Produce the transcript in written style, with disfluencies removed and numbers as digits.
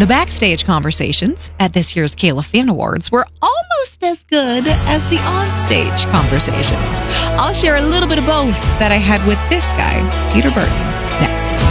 The backstage conversations at this year's Kayla Fan Awards were almost as good as the onstage conversations. I'll share a little bit of both that I had with this guy, Peter Burton, next.